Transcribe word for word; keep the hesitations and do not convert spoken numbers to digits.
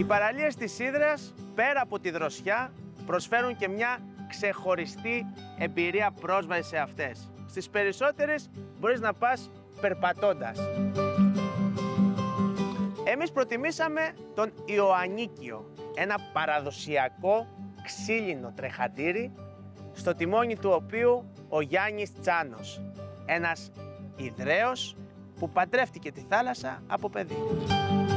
παραλίες της Ύδρας, πέρα από τη δροσιά, προσφέρουν και μια ξεχωριστή εμπειρία πρόσβαση σε αυτές. Στις περισσότερες μπορείς να πας περπατώντας. Εμείς προτιμήσαμε τον Ιωαννίκιο, ένα παραδοσιακό ξύλινο τρεχατήρι, στο τιμόνι του οποίου ο Γιάννης Τσάνος, ένας Ιδραίος που παντρεύτηκε τη θάλασσα από παιδί.